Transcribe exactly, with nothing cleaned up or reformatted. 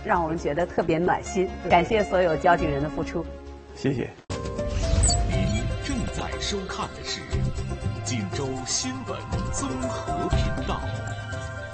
让我们觉得特别暖心。感谢所有交警人的付出， 谢谢。 您正在收看的是锦州新闻综合频道。